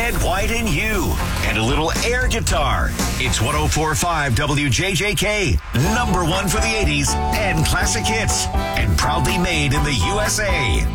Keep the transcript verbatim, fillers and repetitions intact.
Ed White and you, and a little air guitar. It's one oh four point five W J J K, number one for the eighties and classic hits, and proudly made in the U S A.